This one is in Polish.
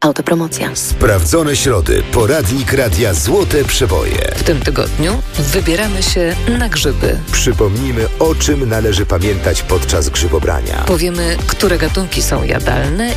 Autopromocja. Sprawdzone środy. Poradnik Radia Złote Przeboje. W tym tygodniu wybieramy się na grzyby. Przypomnimy, o czym należy pamiętać podczas grzybobrania. Powiemy, które gatunki są jadalne